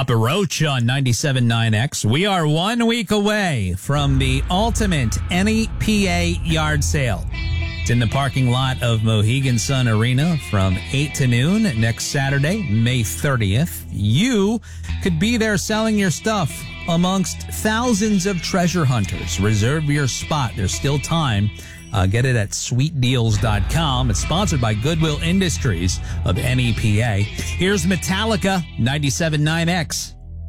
Papa Roach on 97.9X. We are 1 week away from the ultimate NEPA yard sale. It's in the parking lot of Mohegan Sun Arena from 8 to noon next Saturday, May 30th. You could be there selling your stuff amongst thousands of treasure hunters. Reserve your spot. There's still time. Get it at sweetdeals.com. It's sponsored by Goodwill Industries of NEPA. Here's Metallica, 97.9X.